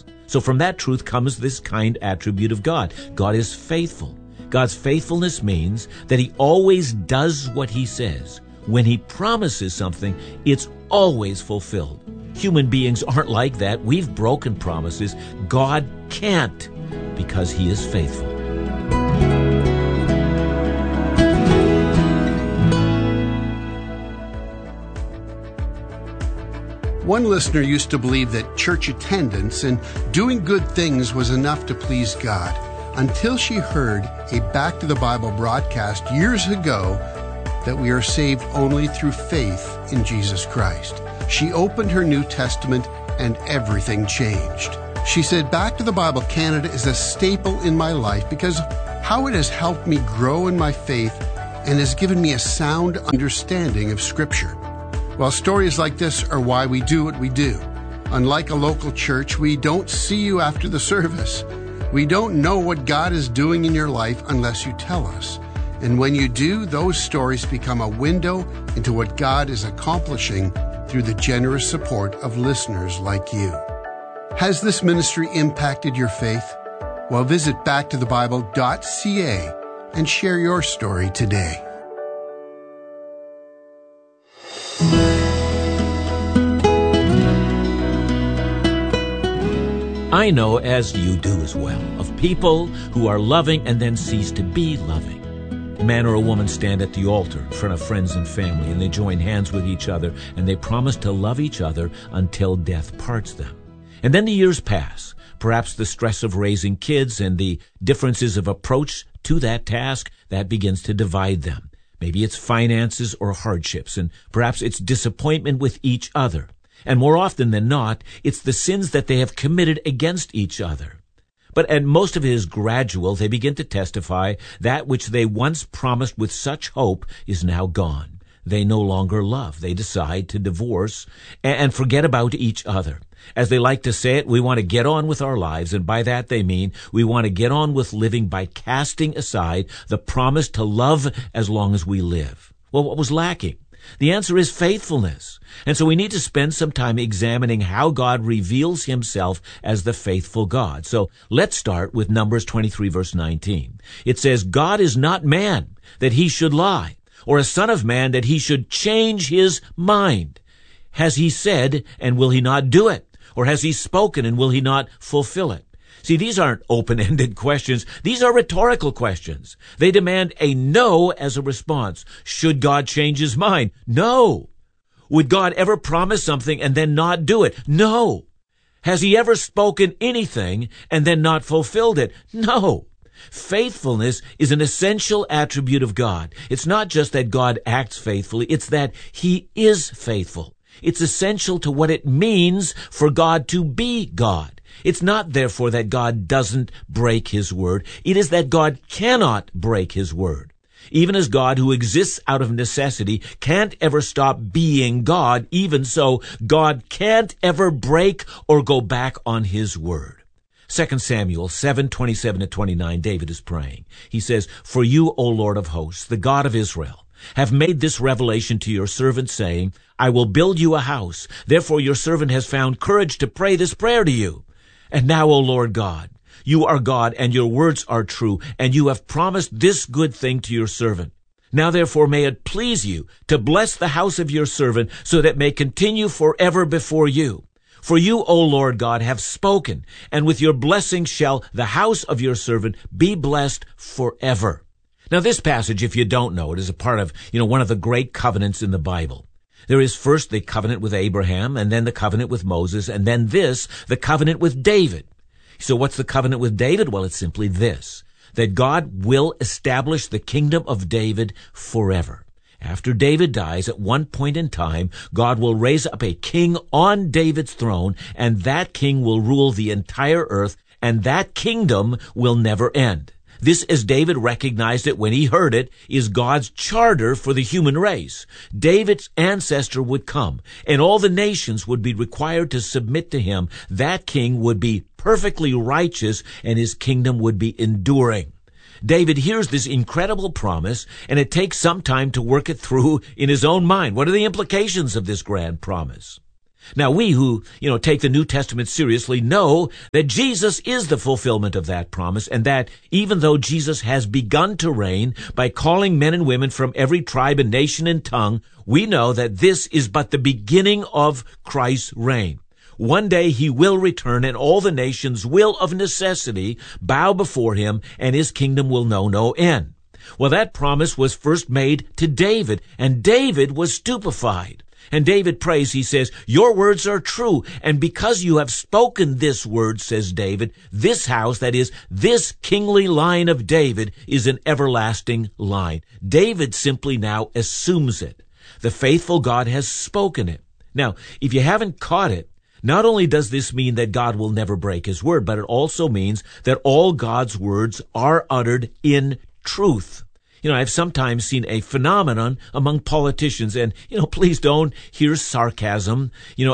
So from that truth comes this kind attribute of God. God is faithful. God's faithfulness means that He always does what He says. When He promises something, it's always fulfilled. Human beings aren't like that. We've broken promises. God can't, because He is faithful. One listener used to believe that church attendance and doing good things was enough to please God, until she heard a Back to the Bible broadcast years ago that we are saved only through faith in Jesus Christ. She opened her New Testament and everything changed. She said, Back to the Bible Canada is a staple in my life because how it has helped me grow in my faith and has given me a sound understanding of Scripture. Well, stories like this are why we do what we do. Unlike a local church, we don't see you after the service. We don't know what God is doing in your life unless you tell us. And when you do, those stories become a window into what God is accomplishing through the generous support of listeners like you. Has this ministry impacted your faith? Well, visit backtothebible.ca and share your story today. I know, as you do as well, of people who are loving and then cease to be loving. A man or a woman stand at the altar in front of friends and family, and they join hands with each other, and they promise to love each other until death parts them. And then the years pass. Perhaps the stress of raising kids and the differences of approach to that task, that begins to divide them. Maybe it's finances or hardships, and perhaps it's disappointment with each other. And more often than not, it's the sins that they have committed against each other. But most of it is gradual. They begin to testify that which they once promised with such hope is now gone. They no longer love. They decide to divorce and forget about each other. As they like to say it, we want to get on with our lives, and by that they mean we want to get on with living by casting aside the promise to love as long as we live. Well, what was lacking? The answer is faithfulness. And so we need to spend some time examining how God reveals Himself as the faithful God. So let's start with Numbers 23, verse 19. It says, God is not man, that He should lie, or a son of man, that He should change His mind. Has He said, and will He not do it? Or has He spoken, and will He not fulfill it? See, these aren't open-ended questions. These are rhetorical questions. They demand a no as a response. Should God change His mind? No. Would God ever promise something and then not do it? No. Has He ever spoken anything and then not fulfilled it? No. Faithfulness is an essential attribute of God. It's not just that God acts faithfully, it's that He is faithful. It's essential to what it means for God to be God. It's not, therefore, that God doesn't break His word. It is that God cannot break His word. Even as God, who exists out of necessity, can't ever stop being God, even so, God can't ever break or go back on His word. 2 Samuel 7:27-29, David is praying. He says, For you, O Lord of hosts, the God of Israel, have made this revelation to your servant, saying, I will build you a house. Therefore your servant has found courage to pray this prayer to you. And now, O Lord God, you are God, and your words are true, and you have promised this good thing to your servant. Now therefore may it please you to bless the house of your servant, so that it may continue forever before you. For you, O Lord God, have spoken, and with your blessing shall the house of your servant be blessed forever. Now this passage, if you don't know it, is a part of, one of the great covenants in the Bible. There is first the covenant with Abraham, and then the covenant with Moses, and then the covenant with David. So what's the covenant with David? Well, it's simply this, that God will establish the kingdom of David forever. After David dies, at one point in time, God will raise up a king on David's throne, and that king will rule the entire earth, and that kingdom will never end. This, as David recognized it when he heard it, is God's charter for the human race. David's ancestor would come, and all the nations would be required to submit to him. That king would be perfectly righteous, and his kingdom would be enduring. David hears this incredible promise, and it takes some time to work it through in his own mind. What are the implications of this grand promise? Now, we who, take the New Testament seriously know that Jesus is the fulfillment of that promise, and that even though Jesus has begun to reign by calling men and women from every tribe and nation and tongue, we know that this is but the beginning of Christ's reign. One day he will return, and all the nations will of necessity bow before him, and his kingdom will know no end. Well, that promise was first made to David, and David was stupefied. And David prays, he says, "Your words are true, and because you have spoken this word," says David, "this house," that is, this kingly line of David, "is an everlasting line." David simply now assumes it. The faithful God has spoken it. Now, if you haven't caught it, not only does this mean that God will never break his word, but it also means that all God's words are uttered in truth. I've sometimes seen a phenomenon among politicians, and, please don't hear sarcasm,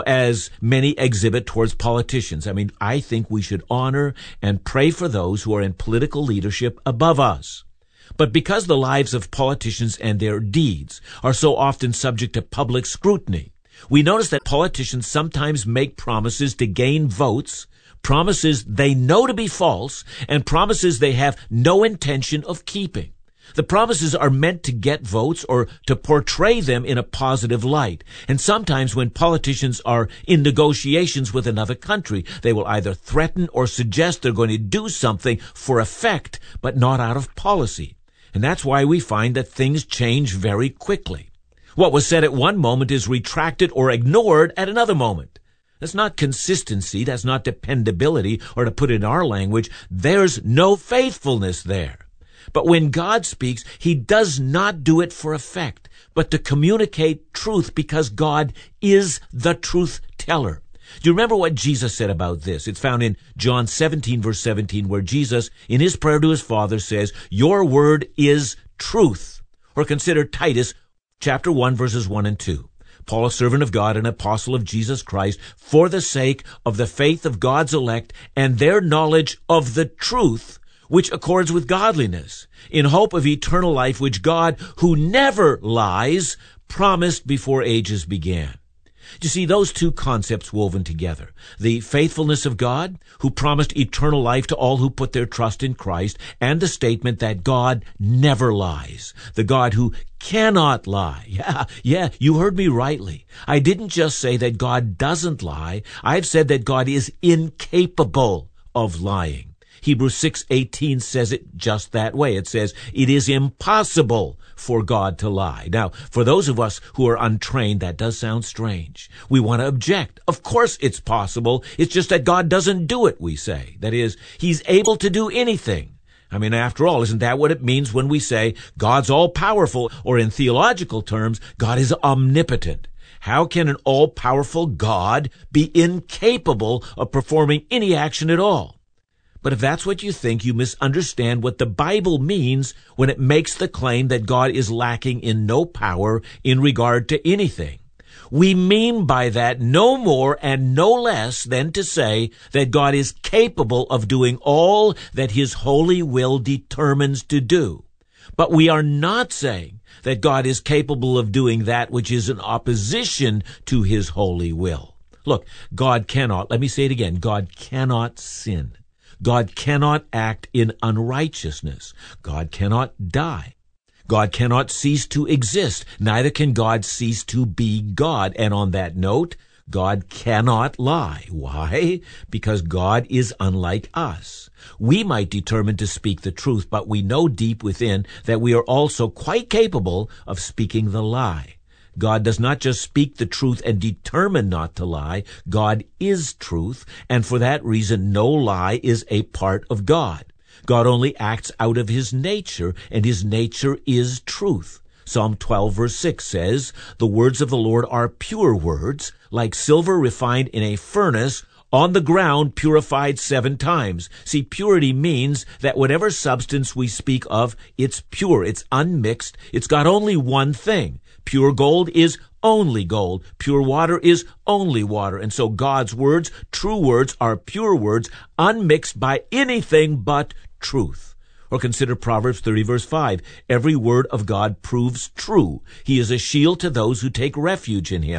as many exhibit towards politicians. I think we should honor and pray for those who are in political leadership above us. But because the lives of politicians and their deeds are so often subject to public scrutiny, we notice that politicians sometimes make promises to gain votes, promises they know to be false, and promises they have no intention of keeping. The promises are meant to get votes or to portray them in a positive light. And sometimes when politicians are in negotiations with another country, they will either threaten or suggest they're going to do something for effect, but not out of policy. And that's why we find that things change very quickly. What was said at one moment is retracted or ignored at another moment. That's not consistency, that's not dependability, or to put it in our language, there's no faithfulness there. But when God speaks, he does not do it for effect, but to communicate truth, because God is the truth teller. Do you remember what Jesus said about this? It's found in John 17, verse 17, where Jesus, in his prayer to his Father, says, "Your word is truth." Or consider Titus chapter 1, verses 1 and 2. Paul, a servant of God and apostle of Jesus Christ, for the sake of the faith of God's elect and their knowledge of the truth, which accords with godliness, in hope of eternal life, which God, who never lies, promised before ages began. You see, those two concepts woven together. The faithfulness of God, who promised eternal life to all who put their trust in Christ, and the statement that God never lies, the God who cannot lie. Yeah, you heard me rightly. I didn't just say that God doesn't lie. I've said that God is incapable of lying. Hebrews 6:18 says it just that way. It says, it is impossible for God to lie. Now, for those of us who are untrained, that does sound strange. We want to object. Of course it's possible. It's just that God doesn't do it, we say. That is, he's able to do anything. After all, isn't that what it means when we say God's all-powerful, or in theological terms, God is omnipotent? How can an all-powerful God be incapable of performing any action at all? But if that's what you think, you misunderstand what the Bible means when it makes the claim that God is lacking in no power in regard to anything. We mean by that no more and no less than to say that God is capable of doing all that his holy will determines to do. But we are not saying that God is capable of doing that which is in opposition to his holy will. Look, God cannot, let me say it again, God cannot sin. God cannot act in unrighteousness. God cannot die. God cannot cease to exist. Neither can God cease to be God. And on that note, God cannot lie. Why? Because God is unlike us. We might determine to speak the truth, but we know deep within that we are also quite capable of speaking the lie. God does not just speak the truth and determine not to lie. God is truth, and for that reason, no lie is a part of God. God only acts out of his nature, and his nature is truth. Psalm 12, verse 6 says, "The words of the Lord are pure words, like silver refined in a furnace, on the ground purified 7 times. See, purity means that whatever substance we speak of, it's pure, it's unmixed, it's got only one thing. Pure gold is only gold. Pure water is only water. And so God's words, true words, are pure words, unmixed by anything but truth. Or consider Proverbs 30, verse 5. Every word of God proves true. He is a shield to those who take refuge in him.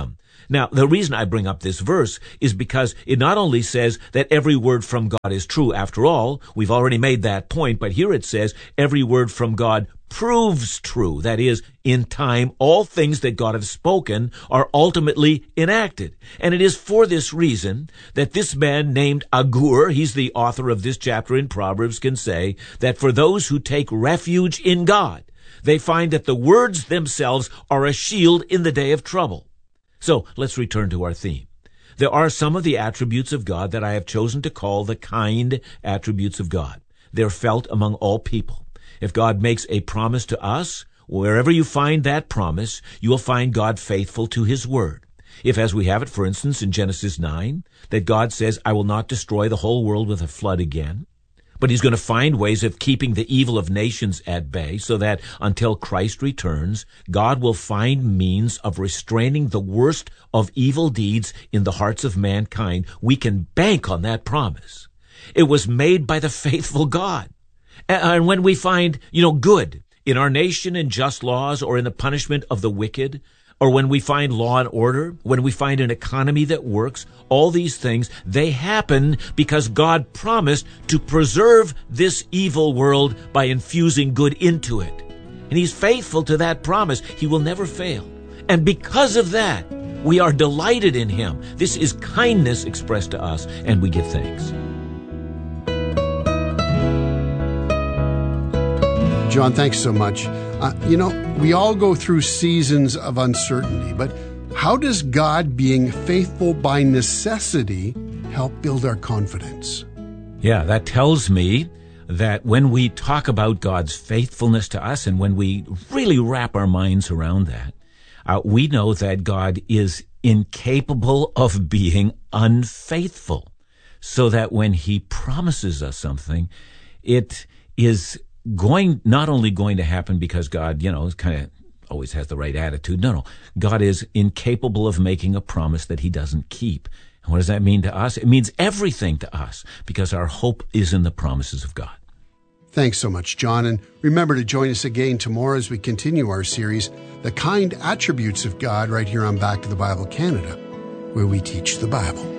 Now, the reason I bring up this verse is because it not only says that every word from God is true. After all, we've already made that point, but here it says every word from God proves true. That is, in time, all things that God has spoken are ultimately enacted. And it is for this reason that this man named Agur, he's the author of this chapter in Proverbs, can say that for those who take refuge in God, they find that the words themselves are a shield in the day of trouble. So let's return to our theme. There are some of the attributes of God that I have chosen to call the kind attributes of God. They're felt among all people. If God makes a promise to us, wherever you find that promise, you will find God faithful to his word. If, as we have it, for instance, in Genesis 9, that God says, I will not destroy the whole world with a flood again, but he's going to find ways of keeping the evil of nations at bay so that until Christ returns, God will find means of restraining the worst of evil deeds in the hearts of mankind. We can bank on that promise. It was made by the faithful God. And when we find, good in our nation in just laws or in the punishment of the wicked, or when we find law and order, when we find an economy that works, all these things, they happen because God promised to preserve this evil world by infusing good into it. And he's faithful to that promise. He will never fail. And because of that, we are delighted in him. This is kindness expressed to us, and we give thanks. John, thanks so much. We all go through seasons of uncertainty, but how does God being faithful by necessity help build our confidence? Yeah, that tells me that when we talk about God's faithfulness to us and when we really wrap our minds around that, we know that God is incapable of being unfaithful, so that when he promises us something, it is not only going to happen because God, kind of always has the right attitude. No. God is incapable of making a promise that he doesn't keep. And what does that mean to us? It means everything to us because our hope is in the promises of God. Thanks so much, John. And remember to join us again tomorrow as we continue our series, The Kind Attributes of God, right here on Back to the Bible Canada, where we teach the Bible.